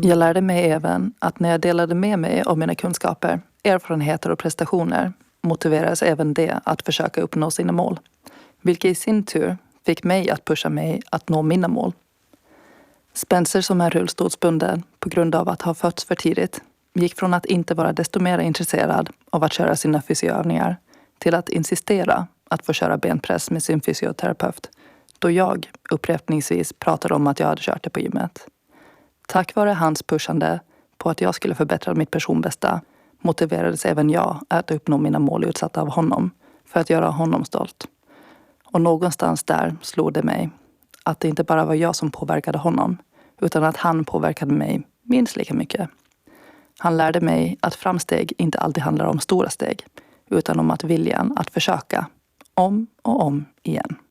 Jag lärde mig även att när jag delade med mig av mina kunskaper, erfarenheter och prestationer motiverades även det att försöka uppnå sina mål. Vilket i sin tur fick mig att pusha mig att nå mina mål. Spencer, som är rullstolsbunden på grund av att ha fötts för tidigt, gick från att inte vara desto mer intresserad av att köra sina fysioövningar till att insistera att få köra benpress med sin fysioterapeut, då jag upprepningsvis pratade om att jag hade kört det på gymmet. Tack vare hans pushande på att jag skulle förbättra mitt personbästa motiverades även jag att uppnå mina mål utsatta av honom för att göra honom stolt. Och någonstans där slog det mig att det inte bara var jag som påverkade honom utan att han påverkade mig minst lika mycket. Han lärde mig att framsteg inte alltid handlar om stora steg utan om att viljan att försöka om och om igen.